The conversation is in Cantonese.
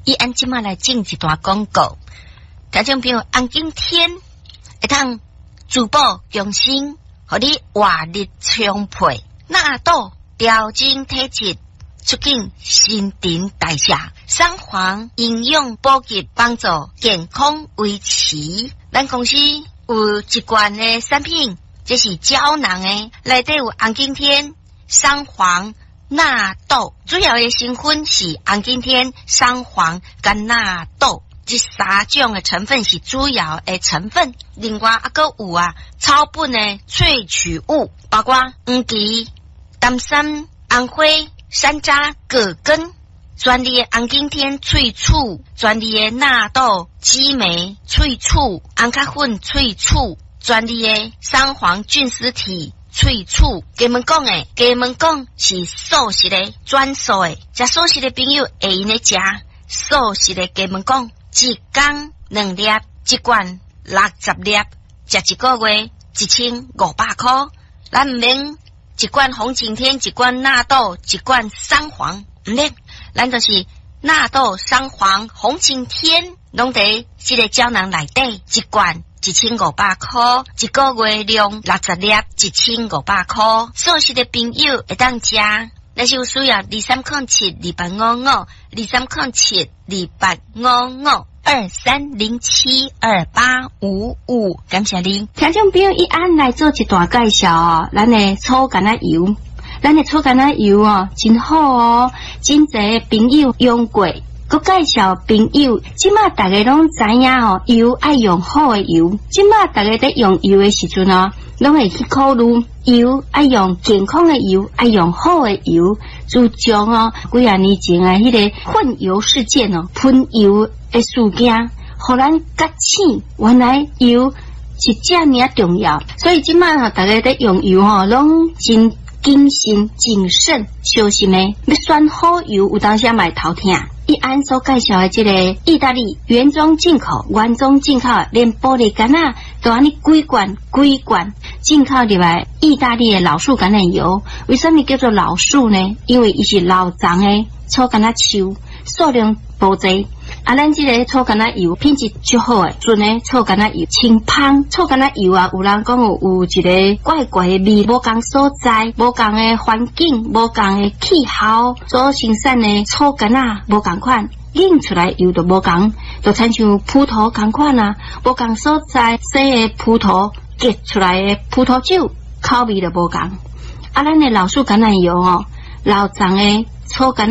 伊按即马来进一段广告，听众朋友，红景天会当逐步用心，互你活力充沛，纳豆调整体质，促进新陈代谢，三黄营养补给，帮助健康维持。咱公司有一罐的产品，这是胶囊的，内底有红景天、三黄、纳豆，主要的成分是红景天、三黄跟纳豆，这三种的成分是主要的成分。另外还有草本的萃取物，包括黄芪、丹参、红花、山楂、葛根，专利的红景天萃取，专利的纳豆、激酶萃取，红咖粉萃取，专利的三黄菌丝体萃取。给们讲是素食的专属的，食素食的朋友会用来食素食的。给们讲一天2粒，一罐60粒，食一个月1500块。咱唔免一罐红景天，一罐纳豆，一罐三黄，唔免，咱就是纳豆、三黄、红景天，拢在这个胶囊内底，一罐1500块，一个月量60粒，1500块。素食的朋友会当食，但是有需要2307285523072855，感谢您。 听众朋友一按来做一段介绍哦，咱的草橄榄油，真好哦，真侪朋友用过。佮介绍朋友，即马大家拢知影哦，油爱用好的油。即马大家在用油的时阵哦，拢会去考虑油爱用健康的油，爱用好的油。自从哦几啊年前迄个混油事件哦，喷油的事件，互咱觉醒原来油是这么重要。所以即马大家在用油哦，拢真谨慎谨慎小心的，要选好油，有当时买头痛。一安所介绍的这个意大利原装进口连玻璃杆啊都安尼几罐进口入来意大利的老树橄榄油。为什么叫做老树呢？因为伊是老长的草橄榄树，数量无济。咱这个草橄榄油品质就好诶，纯的草橄榄油清芳。草橄榄油有人讲有一个怪怪的味，无共所在，无共的环境，无共的气候所生产的草橄榄无共款，引出来油就无共，就亲像葡萄共款啊，无共所在生的葡萄结出来的葡萄酒口味就无共。咱的老树橄榄油老长的草橄榄